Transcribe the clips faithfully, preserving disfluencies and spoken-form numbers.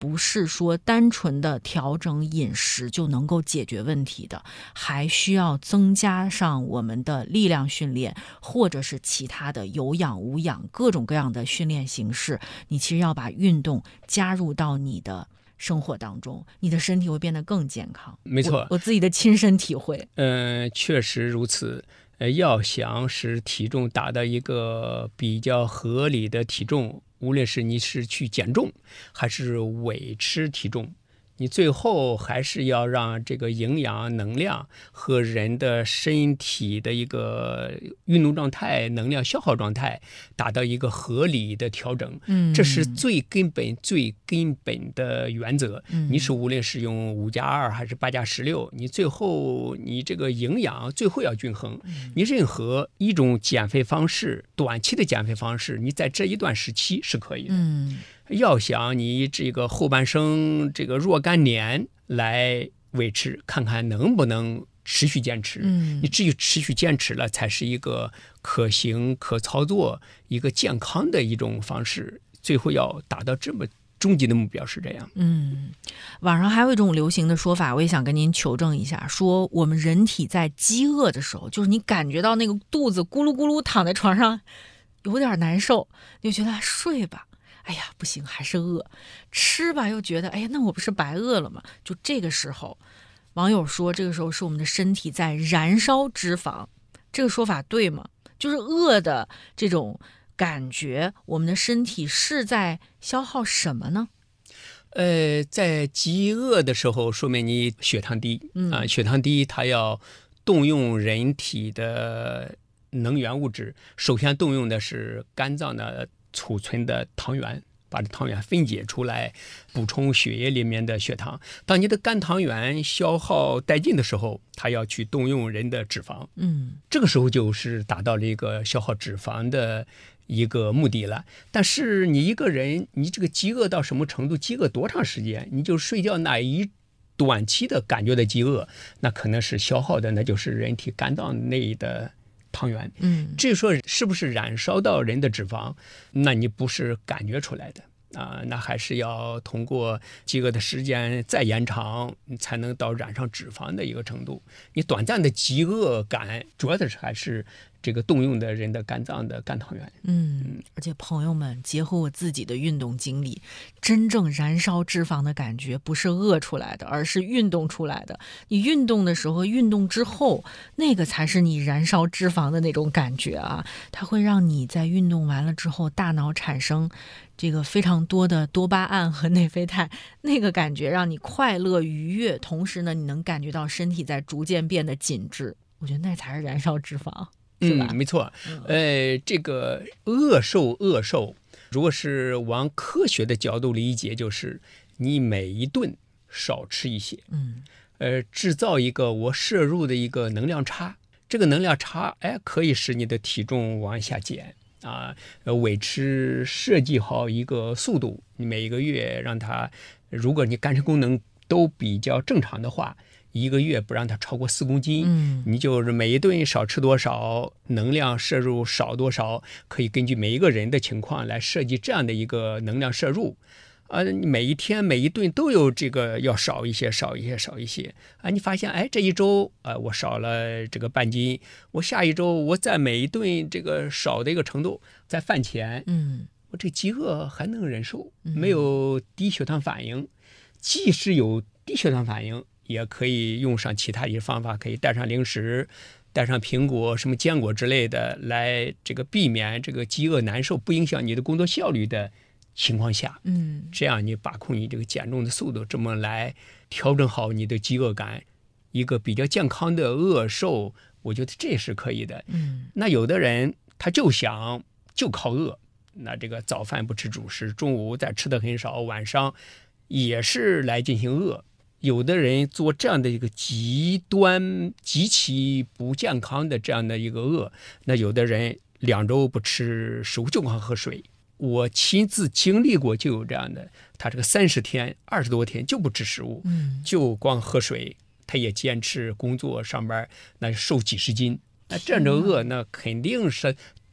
不是说单纯的调整饮食就能够解决问题的，还需要增加上我们的力量训练，或者是其他的有氧无氧各种各样的训练形式，你其实要把运动加入到你的生活当中，你的身体会变得更健康。 没错， 我, 我自己的亲身体会。 嗯、呃，确实如此。呃，要想使体重达到一个比较合理的体重，无论是你是去减重还是维持体重，你最后还是要让这个营养能量和人的身体的一个运动状态、能量消耗状态达到一个合理的调整。 嗯， 这是最根本、最根本的原则。 嗯， 你是无论是用五加二还是八加十六，你最后你这个营养最后要均衡。 嗯， 你任何一种减肥方式，短期的减肥方式，你在这一段时期是可以的。 嗯。 要想你这个后半生这个若干年来维持，看看能不能持续坚持。 嗯， 你只有持续坚持了，才是一个可行、可操作、一个健康的一种方式。最后要达到这么终极的目标是这样。 嗯，网上还有一种流行的说法，我也想跟您求证一下，说我们人体在饥饿的时候，就是你感觉到那个肚子咕噜咕噜躺在床上有点难受，你就觉得睡吧。哎呀，不行，还是饿。吃吧，又觉得，哎呀，那我不是白饿了吗？就这个时候，网友说，这个时候是我们的身体在燃烧脂肪。这个说法对吗？就是饿的这种感觉，我们的身体是在消耗什么呢？ 呃，在饥饿的时候，说明你血糖低。 嗯啊，血糖低，它要动用人体的能源物质，首先动用的是肝脏的储存的糖原，把这糖原分解出来，补充血液里面的血糖。当你的肝糖原消耗殆尽的时候，它要去动用人的脂肪。 嗯， 这个时候就是达到了一个消耗脂肪的一个目的了。但是你一个人，你这个饥饿到什么程度，饥饿多长时间，你就睡觉那一短期的感觉的饥饿，那可能是消耗的，那就是人体肝脏内的糖原。 嗯， 至于说是不是燃烧到人的脂肪，那你不是感觉出来的啊，那还是要通过饥饿的时间再延长，你才能到燃烧脂肪的一个程度。你短暂的饥饿感，主要的是还是这个动用的人的肝脏的肝糖原。 嗯，而且朋友们，结合我自己的运动经历，真正燃烧脂肪的感觉不是饿出来的，而是运动出来的。你运动的时候，运动之后，那个才是你燃烧脂肪的那种感觉啊！它会让你在运动完了之后，大脑产生这个非常多的多巴胺和内啡肽，那个感觉让你快乐愉悦，同时呢，你能感觉到身体在逐渐变得紧致。我觉得那才是燃烧脂肪。 嗯，没错。呃，这个饿瘦饿瘦，如果是往科学的角度理解，就是你每一顿少吃一些， 嗯， 呃，制造一个我摄入的一个能量差，这个能量差，哎，可以使你的体重往下减啊，呃，维持设计好一个速度，你每一个月让它，如果你肝肾功能都比较正常的话，一个月不让它超过四公斤， 嗯， 你就是每一顿少吃多少，能量摄入少多少，可以根据每一个人的情况来设计这样的一个能量摄入。啊，每一天每一顿都有这个要少一些，少一些，少一些啊！你发现，哎，这一周啊，我少了这个半斤，我下一周我在每一顿这个少的一个程度，在饭前， 嗯， 我这饥饿还能忍受， 嗯没有低血糖反应。即使有低血糖反应，也可以用上其他一些方法，可以带上零食，带上苹果、什么坚果之类的，来这个避免这个饥饿难受，不影响你的工作效率的情况下， 嗯， 这样你把控你这个减重的速度，这么来调整好你的饥饿感，一个比较健康的饿瘦，我觉得这是可以的。 嗯， 那有的人他就想就靠饿，那这个早饭不吃主食，中午再吃的很少，晚上也是来进行饿。有的人做这样的一个极端极其不健康的这样的一个饿，那有的人两周不吃食物，就光喝水。我亲自经历过，就有这样的，他这个三十天二十多天就不吃食物， 嗯， 就光喝水，他也坚持工作上班，那瘦几十斤。那这样的饿，那肯定是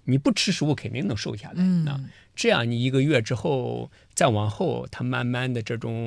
你不吃食物肯定能瘦下来。 嗯那这样你一个月之后再往后，它慢慢的这种